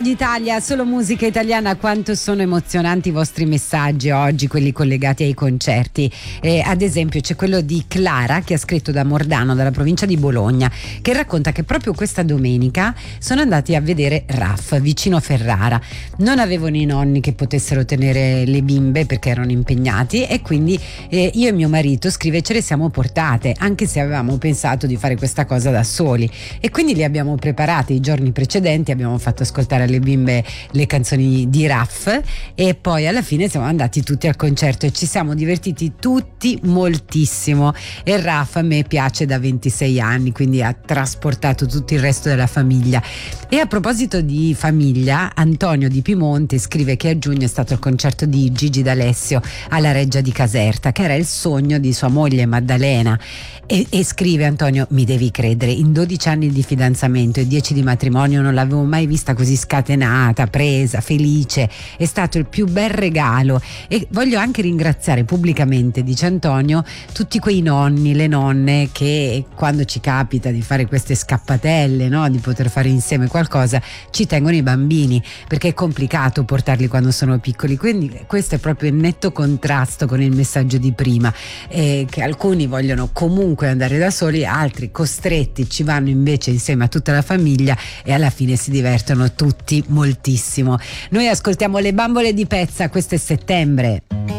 Radio Italia, solo musica italiana. Quanto sono emozionanti i vostri messaggi oggi, quelli collegati ai concerti. Ad esempio c'è quello di Clara, che ha scritto da Mordano, dalla provincia di Bologna, che racconta che proprio questa domenica sono andati a vedere RAF vicino Ferrara. Non avevano i nonni che potessero tenere le bimbe perché erano impegnati, e quindi io e mio marito, scrive, ce le siamo portate, anche se avevamo pensato di fare questa cosa da soli, e quindi li abbiamo preparati i giorni precedenti, abbiamo fatto ascoltare alle bimbe le canzoni di Raff e poi alla fine siamo andati tutti al concerto e ci siamo divertiti tutti moltissimo. E Raff a me piace da 26 anni, quindi ha trasportato tutto il resto della famiglia. E a proposito di famiglia, Antonio di Piemonte scrive che a giugno è stato il concerto di Gigi D'Alessio alla Reggia di Caserta, che era il sogno di sua moglie Maddalena, e scrive Antonio: mi devi credere, in 12 anni di fidanzamento e 10 di matrimonio non l'avevo mai vista così scatenata, presa, felice. È stato il più bel regalo. E voglio anche ringraziare pubblicamente, dice Antonio, tutti quei nonni, le nonne che quando ci capita di fare queste scappatelle, no, di poter fare insieme qualcosa, ci tengono i bambini, perché è complicato portarli quando sono piccoli. Quindi questo è proprio in netto contrasto con il messaggio di prima, che alcuni vogliono comunque andare da soli, altri costretti ci vanno invece insieme a tutta la famiglia e alla fine si divertono tutti moltissimo. Noi ascoltiamo Le Bambole di Pezza, questo è Settembre.